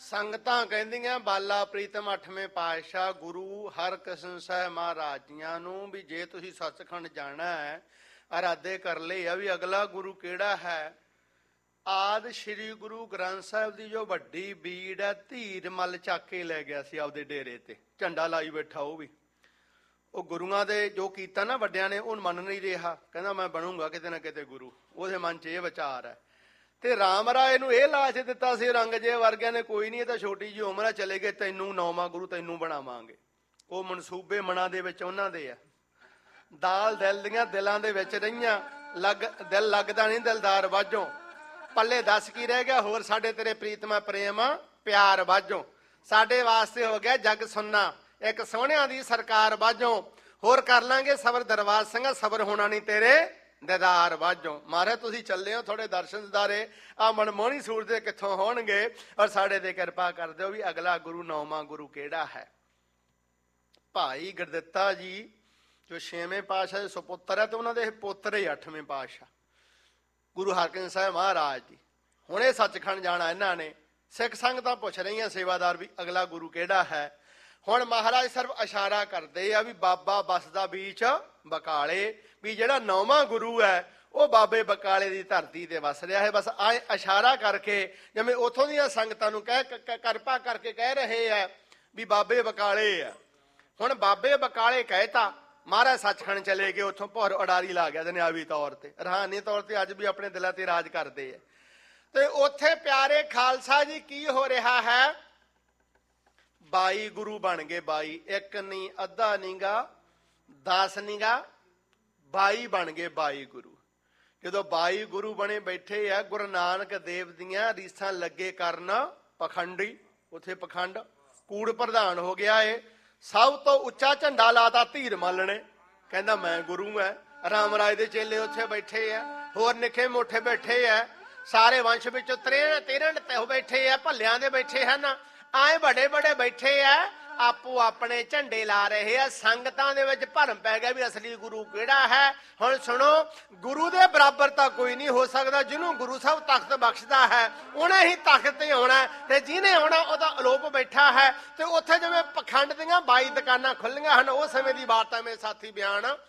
ਸੰਗਤਾਂ ਕਹਿੰਦੀਆਂ ਬਾਲਾ ਪ੍ਰੀਤਮ 8ਵੇਂ ਪਾਤਸ਼ਾਹ ਗੁਰੂ ਹਰਕ੍ਰਿਸ਼ਨ ਸਾਹਿਬ ਮਹਾਰਾਜ ਜੀਆਂ ਨੂੰ ਵੀ ਜੇ ਤੁਸੀਂ ਸੱਚਖੰਡ ਜਾਣਾ ਹੈ, ਇਰਾਦੇ ਕਰ ਲਏ ਆ ਵੀ ਅਗਲਾ ਗੁਰੂ ਕਿਹੜਾ ਹੈ। ਆਦਿ ਸ਼੍ਰੀ ਗੁਰੂ ਗ੍ਰੰਥ ਸਾਹਿਬ ਦੀ ਜੋ ਵੱਡੀ ਬੀੜ ਹੈ, ਧੀਰ ਮੱਲ ਚੱਕ ਕੇ ਲੈ ਗਿਆ ਸੀ ਆਪਦੇ ਡੇਰੇ ਤੇ, ਝੰਡਾ ਲਾਈ ਬੈਠਾ। ਉਹ ਵੀ ਉਹ ਗੁਰੂਆਂ ਦੇ ਜੋ ਕੀਤਾ ਨਾ ਵੱਡਿਆਂ ਨੇ, ਉਹ ਮੰਨ ਨਹੀਂ ਰਿਹਾ। ਕਹਿੰਦਾ ਮੈਂ ਬਣੂੰਗਾ ਕਿਤੇ ਨਾ ਕਿਤੇ ਗੁਰੂ। ਉਹਦੇ ਮਨ 'ਚ ਇਹ ਵਿਚਾਰ ਹੈ। ਤੇ ਰਾਮ ਰਾਏ ਨੂੰ ਇਹ ਲਾਲਚ ਦਿੱਤਾ ਸੀ ਔਰੰਗਜ਼ੇਬ ਵਰਗਿਆਂ ਨੇ, ਕੋਈ ਨਹੀਂ ਇਹ ਤਾਂ ਛੋਟੀ ਜਿਹੀ ਉਮਰ ਆ, ਚਲੇ ਗਏ, ਤੈਨੂੰ 9ਵਾਂ ਗੁਰੂ ਤੈਨੂੰ ਬਣਾਵਾਂਗੇ। ਉਹ ਮਨਸੂਬੇ ਮਨਾਂ ਦੇ ਵਿੱਚ ਉਹਨਾਂ ਦੇ ਆ। ਦਾਲ ਦਿਲ ਦੀਆਂ ਦਿਲਾਂ ਦੇ ਵਿੱਚ ਰਹੀਆਂ, ਦਿਲ ਲੱਗਦਾ ਨਹੀਂ ਦਿਲਦਾਰ ਬਾਝੋਂ। ਪੱਲੇ ਦੱਸ ਕੀ ਰਹਿ ਗਿਆ ਹੋਰ ਸਾਡੇ ਤੇਰੇ ਪ੍ਰੀਤਮਾ ਪ੍ਰੇਮ ਪਿਆਰ ਬਾਝੋਂ। ਸਾਡੇ ਵਾਸਤੇ ਹੋ ਗਿਆ ਜੱਗ ਸੁਣਨਾ ਇੱਕ ਸੋਹਣਿਆਂ ਦੀ ਸਰਕਾਰ ਬਾਝੋਂ। ਹੋਰ ਕਰ ਲਾਂਗੇ ਸਬਰ ਦਰਬਾਰ ਸਿੰਘਾ, ਸਬਰ ਹੋਣਾ ਨਹੀਂ ਤੇਰੇ ਦੀਦਾਰ ਬਾਝੋਂ। ਮਹਾਰਾਜ ਤੁਸੀਂ ਚੱਲੇ ਹੋ, ਥੋੜੇ ਦਰਸ਼ਨ ਦਿਦਾਰੇ ਆ ਮਨਮੋਹਣੀ ਸੂਰਤ ਦੇ ਕਿੱਥੋਂ ਹੋਣਗੇ। ਔਰ ਸਾਡੇ ਤੇ ਕਿਰਪਾ ਕਰ ਦਿਓ ਵੀ ਅਗਲਾ ਗੁਰੂ 9ਵਾਂ ਗੁਰੂ ਕਿਹੜਾ ਹੈ। ਭਾਈ ਗੁਰਦਿੱਤਾ ਜੀ ਜੋ 6ਵੇਂ ਪਾਤਸ਼ਾਹ ਦੇ ਸੁਪੁੱਤਰ ਹੈ, ਤੇ ਉਹਨਾਂ ਦੇ ਪੁੱਤਰ ਹੀ 8ਵੇਂ ਪਾਤਸ਼ਾਹ ਗੁਰੂ ਹਰਕ੍ਰਿਸ਼ਨ ਸਾਹਿਬ ਮਹਾਰਾਜ ਜੀ। ਹੁਣ ਇਹ ਸੱਚਖੰਡ ਜਾਣਾ ਇਹਨਾਂ ਨੇ। ਸਿੱਖ ਸੰਗਤਾਂ ਪੁੱਛ ਰਹੀਆਂ ਸੇਵਾਦਾਰ ਵੀ ਅਗਲਾ ਗੁਰੂ ਕਿਹੜਾ ਹੈ। ਹੁਣ ਮਹਾਰਾਜ ਸਿਰਫ ਇਸ਼ਾਰਾ ਕਰਦੇ ਆ ਵੀ ਬਾਬਾ ਬਸਦਾ ਬੀਚ ਬਕਾਲੇ, ਵੀ ਜਿਹੜਾ 9ਵਾਂ ਗੁਰੂ ਹੈ ਉਹ ਬਾਬੇ ਬਕਾਲੇ ਦੀ ਧਰਤੀ ਤੇ ਵਸ ਰਿਹਾ ਹੈ। ਬਸ ਆ ਇਸ਼ਾਰਾ ਕਰਕੇ ਜਿਵੇਂ ਉੱਥੋਂ ਦੀਆਂ ਸੰਗਤਾਂ ਨੂੰ ਕਿਰਪਾ ਕਰਕੇ ਕਹਿ ਰਹੇ ਆ ਵੀ ਬਾਬੇ ਬਕਾਲੇ ਆ। ਹੁਣ ਬਾਬੇ ਬਕਾਲੇ ਕਹਿਤਾ, ਮਹਾਰਾਜ ਸੱਚਖੰਡ ਚਲੇ ਗਏ, ਉੱਥੋਂ ਭੌਰ ਉਡਾਰੀ ਲਾ ਗਿਆ ਦੁਨਿਆਵੀ ਤੌਰ ਤੇ, ਰੂਹਾਨੀ ਤੌਰ ਤੇ ਅੱਜ ਵੀ ਆਪਣੇ ਦਿਲਾਂ ਤੇ ਰਾਜ ਕਰਦੇ ਆ। ਤੇ ਉੱਥੇ ਪਿਆਰੇ ਖਾਲਸਾ ਜੀ ਕੀ ਹੋ ਰਿਹਾ ਹੈ, 22 ਗੁਰੂ ਬਣ ਗਏ। 22 ਇੱਕ ਨਹੀਂ, ਅੱਧਾ ਨੀਗਾ, 10 ਨੀਗਾ, 22 ਬਣ ਗਏ 22 ਗੁਰੂ। ਜਦੋਂ 22 ਗੁਰੂ ਬਣੇ ਬੈਠੇ ਆ, ਗੁਰੂ ਨਾਨਕ ਦੇਵ ਦੀਆਂ ਰੀਸਾਂ ਲੱਗੇ ਕਰਨ ਪਖੰਡੀ। ਉੱਥੇ ਪਖੰਡ ਕੂੜ ਪ੍ਰਧਾਨ ਹੋ ਗਿਆ ਏ। ਸਭ ਤੋਂ ਉੱਚਾ ਝੰਡਾ ਲਾਤਾ ਧੀਰ ਮੱਲ ਨੇ, ਕਹਿੰਦਾ ਮੈਂ ਗੁਰੂ ਐ। ਰਾਮ ਰਾਏ ਦੇ ਚੇਲੇ ਉੱਥੇ ਬੈਠੇ ਆ, ਹੋਰ ਨਿੱਕੇ ਮੋਠੇ ਬੈਠੇ ਆ, ਸਾਰੇ ਵੰਸ਼ ਵਿੱਚੋਂ 13 ਤੇ ਬੈਠੇ ਆ, ਭੱਲਿਆਂ ਦੇ ਬੈਠੇ ਹਨ, ਆਏ ਬੜੇ ਬੜੇ ਬੈਠੇ ਆ, ਆਪੋ ਆਪਣੇ ਝੰਡੇ ਲਾ ਰਹੇ ਆ। ਸੰਗਤਾਂ ਦੇ ਵਿੱਚ ਭਰਮ ਪੈ ਗਿਆ ਵੀ ਅਸਲੀ ਗੁਰੂ ਕਿਹੜਾ ਹੈ। ਹੁਣ ਸੁਣੋ, ਗੁਰੂ ਦੇ ਬਰਾਬਰ ਤਾਂ ਕੋਈ ਨਹੀਂ ਹੋ ਸਕਦਾ। ਜਿਹਨੂੰ ਗੁਰੂ ਸਾਹਿਬ ਤਖਤ ਬਖਸ਼ਦਾ ਹੈ ਉਹਨੇ ਹੀ ਤਖਤ ਤੇ ਆਉਣਾ, ਤੇ ਜਿਹਨੇ ਆਉਣਾ ਉਹਦਾ ਅਲੋਪ ਬੈਠਾ ਹੈ। ਤੇ ਉੱਥੇ ਜਿਵੇਂ ਪਖੰਡ ਦੀਆਂ 22 ਦੁਕਾਨਾਂ ਖੁੱਲੀਆਂ ਹਨ, ਉਸ ਸਮੇਂ ਦੀ ਬਾਤ ਹੈ ਮੇਰੇ ਸਾਥੀ ਬਿਆਨ